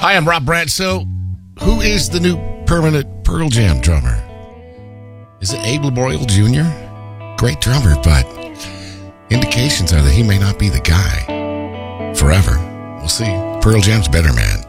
Hi, I'm Rob Brandt. So, who is the new permanent Pearl Jam drummer? Is it Abe Laboriel Jr.? Great drummer, but indications are that he may not be the guy forever. We'll see. Pearl Jam's better, man.